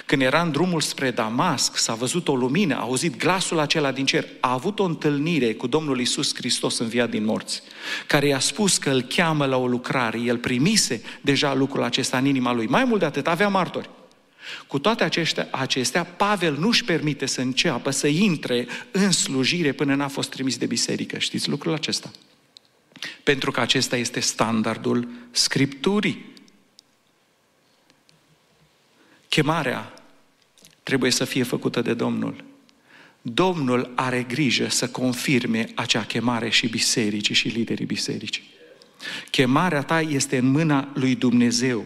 Când era în drumul spre Damasc, s-a văzut o lumină, a auzit glasul acela din cer, a avut o întâlnire cu Domnul Iisus Hristos înviat din morți, care i-a spus că îl cheamă la o lucrare. El primise deja lucrul acesta în inima lui. Mai mult de atât, avea martori. Cu toate acestea, Pavel nu-și permite să înceapă, să intre în slujire până n-a fost trimis de biserică. Știți lucrul acesta? Pentru că acesta este standardul Scripturii. Chemarea trebuie să fie făcută de Domnul. Domnul are grijă să confirme acea chemare și bisericii și liderii bisericii. Chemarea ta este în mâna lui Dumnezeu.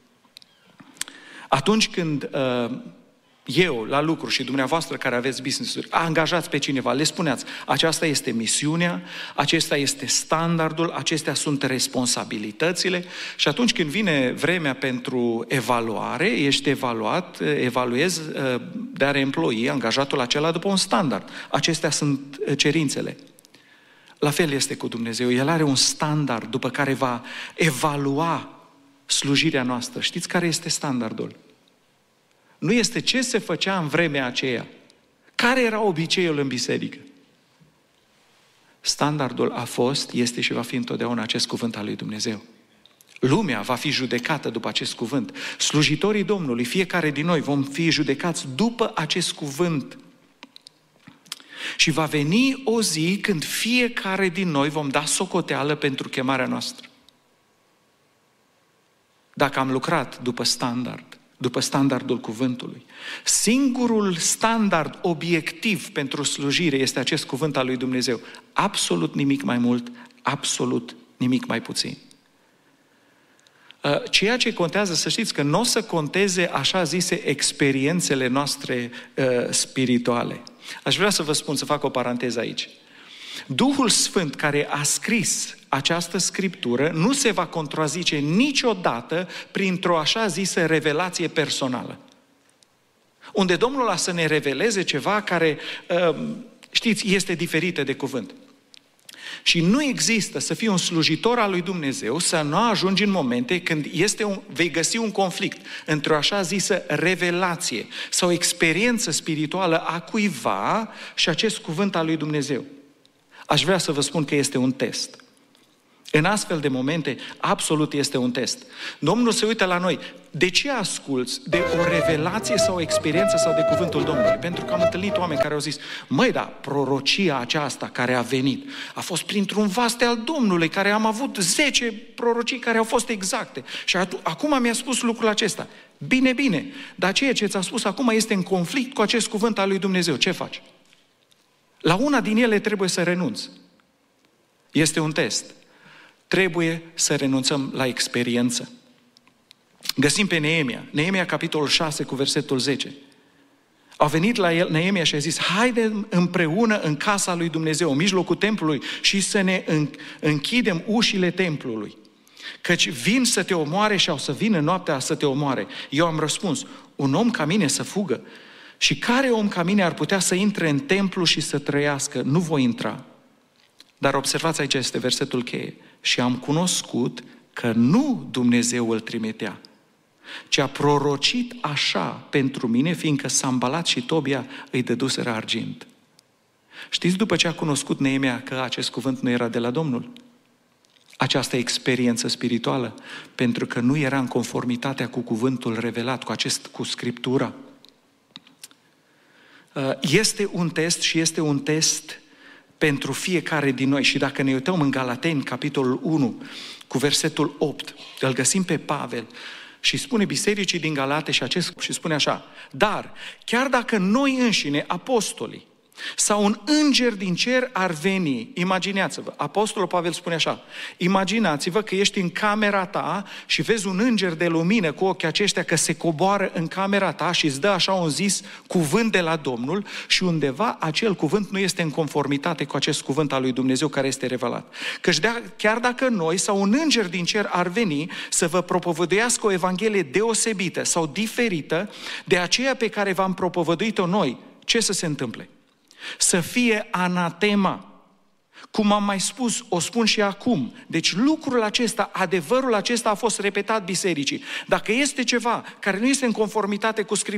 Atunci când eu, la lucru, și dumneavoastră care aveți business-uri, angajați pe cineva, le spuneați, aceasta este misiunea, acesta este standardul, acestea sunt responsabilitățile, și atunci când vine vremea pentru evaluare, ești evaluezi de a reîmploi angajatul acela după un standard. Acestea sunt cerințele. La fel este cu Dumnezeu. El are un standard după care va evalua slujirea noastră. Știți care este standardul? Nu este ce se făcea în vremea aceea. Care era obiceiul în biserică? Standardul a fost, este și va fi întotdeauna acest cuvânt al lui Dumnezeu. Lumea va fi judecată după acest cuvânt. Slujitorii Domnului, fiecare din noi, vom fi judecați după acest cuvânt. Și va veni o zi când fiecare din noi vom da socoteală pentru chemarea noastră. Dacă am lucrat după standardul cuvântului. Singurul standard obiectiv pentru slujire este acest cuvânt al lui Dumnezeu. Absolut nimic mai mult, absolut nimic mai puțin. Ceea ce contează, să știți, că nu o să conteze așa zise experiențele noastre spirituale. Aș vrea să vă spun, să fac o paranteză aici. Duhul Sfânt care a scris această Scriptură nu se va contrazice niciodată printr-o așa zisă revelație personală. Unde Domnul a să ne reveleze ceva care, știți, este diferită de cuvânt. Și nu există să fii un slujitor al lui Dumnezeu să nu ajungi în momente când vei găsi un conflict între o așa zisă revelație sau experiență spirituală a cuiva și acest cuvânt al lui Dumnezeu. Aș vrea să vă spun că este un test. În astfel de momente, absolut este un test. Domnul se uită la noi. De ce asculți de o revelație sau o experiență sau de cuvântul Domnului? Pentru că am întâlnit oameni care au zis, măi, da, prorocia aceasta care a venit a fost printr-un vaste al Domnului, care am avut 10 prorocii care au fost exacte. Și acum mi-a spus lucrul acesta. Bine, dar ceea ce ți-a spus acum este în conflict cu acest cuvânt al lui Dumnezeu. Ce faci? La una din ele trebuie să renunți. Este un test. Trebuie să renunțăm la experiență. Găsim pe Neemia, capitolul 6, cu versetul 10. A venit la el Neemia și a zis, haide împreună în casa lui Dumnezeu, în mijlocul templului, și să ne închidem ușile templului. Căci vin să te omoare și au să vină noaptea să te omoare. Eu am răspuns, un om ca mine să fugă? Și care om ca mine ar putea să intre în templu și să trăiască? Nu voi intra. Dar observați, aici este versetul cheie. Și am cunoscut că nu Dumnezeu îl trimitea, ci a prorocit așa pentru mine, fiindcă Sambalat și Tobia îi dăduseră argint. Știți după ce a cunoscut Neemia că acest cuvânt nu era de la Domnul? Această experiență spirituală, pentru că nu era în conformitatea cu cuvântul revelat, cu Scriptura. Este un test și este un test pentru fiecare din noi. Și dacă ne uităm în Galateni, capitolul 1, cu versetul 8, îl găsim pe Pavel și spune bisericii din Galate și spune așa, dar chiar dacă noi înșine, apostolii, sau un înger din cer ar veni, imaginați-vă, apostolul Pavel spune așa, imaginați-vă că ești în camera ta și vezi un înger de lumină cu ochii aceștia că se coboară în camera ta și îți dă așa un zis cuvânt de la Domnul și undeva acel cuvânt nu este în conformitate cu acest cuvânt al lui Dumnezeu care este revelat. Căci chiar dacă noi sau un înger din cer ar veni să vă propovăduiască o evanghelie deosebită sau diferită de aceea pe care v-am propovăduit-o noi, ce să se întâmple? Să fie anatema. Cum am mai spus, o spun și acum. Deci lucrul acesta, adevărul acesta a fost repetat bisericii. Dacă este ceva care nu este în conformitate cu Scriptura,